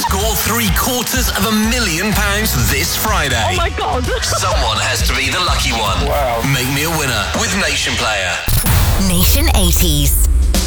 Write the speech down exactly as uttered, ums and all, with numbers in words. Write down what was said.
Score three quarters of a million pounds this Friday. Oh my God. Someone has to be the lucky one. Wow. Make me a winner with Nation Player. Nation eighties.